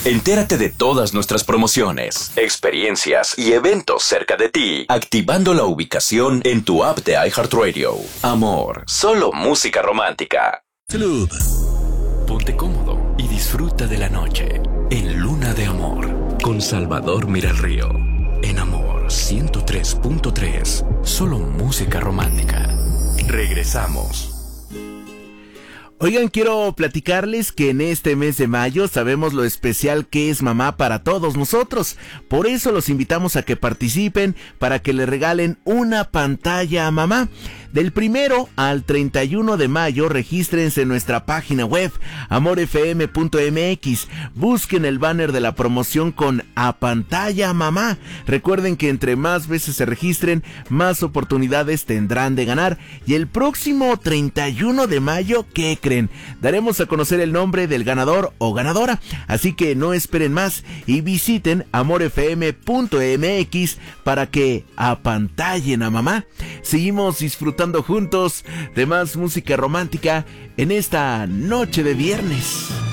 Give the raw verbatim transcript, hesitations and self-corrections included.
Entérate de todas nuestras promociones, experiencias y eventos cerca de ti, activando la ubicación en tu app de iHeartRadio. Amor, solo música romántica. Salud. Ponte cómodo y disfruta de la noche en Luna de Amor con Salvador Miralrío. En Amor ciento tres punto tres, solo música romántica. Regresamos. Oigan, quiero platicarles que en este mes de mayo sabemos lo especial que es mamá para todos nosotros. Por eso los invitamos a que participen para que le regalen una pantalla a mamá. Del primero al treinta y uno de mayo, regístrense en nuestra página web, amor f m punto m x. Busquen el banner de la promoción con A Pantalla a Mamá. Recuerden que entre más veces se registren, más oportunidades tendrán de ganar. Y el próximo treinta y uno de mayo, ¿qué creen? Daremos a conocer el nombre del ganador o ganadora. Así que no esperen más y visiten amor f m punto m x para que apantallen a mamá. Seguimos disfrutando juntos de más música romántica en esta noche de viernes.